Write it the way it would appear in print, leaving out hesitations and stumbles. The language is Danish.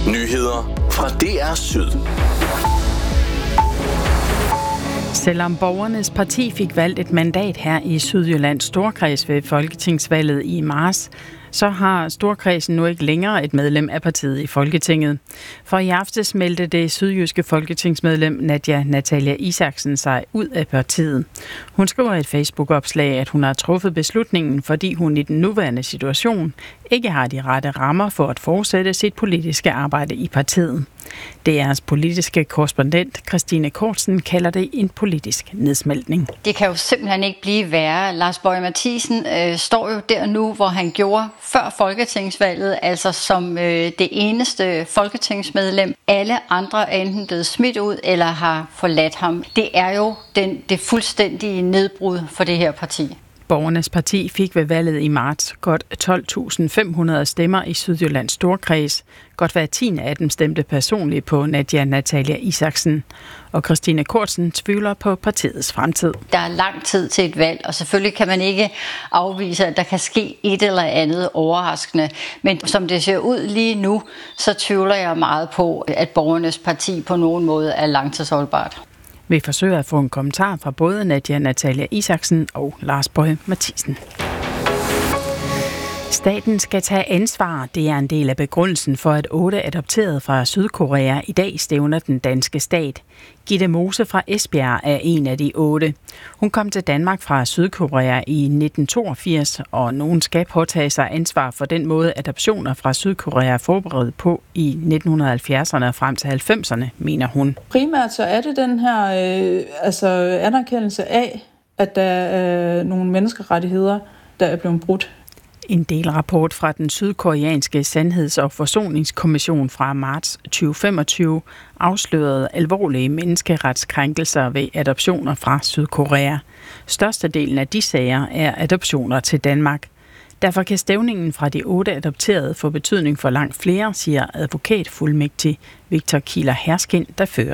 Nyheder fra DR Syd. Selvom Borgernes Parti fik valgt et mandat her i Sydjyllands Storkreds ved folketingsvalget i marts, så har Storkredsen nu ikke længere et medlem af partiet i Folketinget. For i aftes meldte det sydjyske folketingsmedlem Nadia Natalia Isaksen sig ud af partiet. Hun skriver i et Facebook-opslag, at hun har truffet beslutningen, fordi hun i den nuværende situation ikke har de rette rammer for at fortsætte sit politiske arbejde i partiet. DR's politiske korrespondent Christine Kortsen kalder det en politisk nedsmeltning. Det kan jo simpelthen ikke blive værre. Lars Boje Mathiesen står jo der nu, hvor han gjorde før folketingsvalget, altså som det eneste folketingsmedlem. Alle andre er enten blevet smidt ud eller har forladt ham. Det er jo det fuldstændige nedbrud for det her parti. Borgernes Parti fik ved valget i marts godt 12.500 stemmer i Sydjyllands Storkreds. Godt hver 10 af dem stemte personligt på Nadia Natalia Isaksen. Og Christine Kortsen tvivler på partiets fremtid. Der er lang tid til et valg, og selvfølgelig kan man ikke afvise, at der kan ske et eller andet overraskende. Men som det ser ud lige nu, så tvivler jeg meget på, at Borgernes Parti på nogen måde er langtidsholdbart. Vi forsøger at få en kommentar fra både Nadia Natalia Isaksen og Lars Boje Mathiesen. Staten skal tage ansvar. Det er en del af begrundelsen for, at 8 adopterede fra Sydkorea i dag stævner den danske stat. Gitte Mose fra Esbjerg er en af de 8. Hun kom til Danmark fra Sydkorea i 1982, og nogen skal påtage sig ansvar for den måde, adoptioner fra Sydkorea er forberedt på i 1970'erne og frem til 90'erne, mener hun. Primært så er det den her anerkendelse af, at der er nogle menneskerettigheder, der er blevet brudt. En delrapport fra den sydkoreanske Sandheds- og Forsoningskommission fra marts 2025 afslørede alvorlige menneskeretskrænkelser ved adoptioner fra Sydkorea. Størstedelen af de sager er adoptioner til Danmark. Derfor kan stævningen fra de 8 adopterede få betydning for langt flere, siger advokatfuldmægtig Victor Kieler Herskind, der fører